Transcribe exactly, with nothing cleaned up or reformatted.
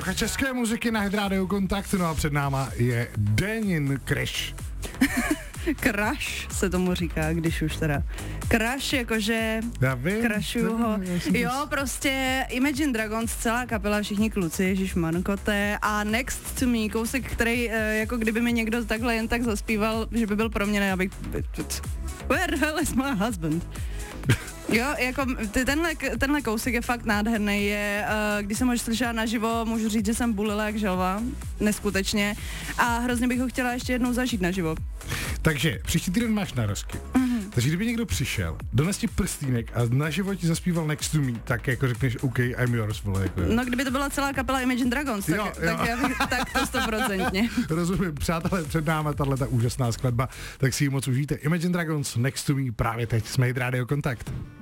trocha české muziky na Hydrádiu Kontakt, no a před náma je Denin Crash. Crash se tomu říká, když už teda. Crash, jakože Já vím. crashuju ho. Jo, prostě Imagine Dragons, celá kapela, všichni kluci, ježišmankoté a Next to Me, kousek, který jako kdyby mi někdo takhle jen tak zaspíval, že by byl pro mě, ne, abych... Where the hell is my husband? Jo, jako tenhle, tenhle kousek je fakt nádherný, je, uh, když jsem ho slyšela naživo, můžu říct, že jsem bulila jak želva, neskutečně, a hrozně bych ho chtěla ještě jednou zažít naživo. Takže příští týden máš narozky. Mm-hmm. Takže kdyby někdo přišel, dones ti prstýnek a naživo ti zaspíval Next to Me, tak jako řekneš OK, I'm yours, vole. Jako no, kdyby to byla celá kapela Imagine Dragons, tak, jo, tak, jo. já bych, tak to stoprocentně. Rozumím, přátelé, před námi tato úžasná skladba, tak si ji moc užijte. Imagine Dragons, Next to Me, právě teď jsme Hydrádio Kontakt.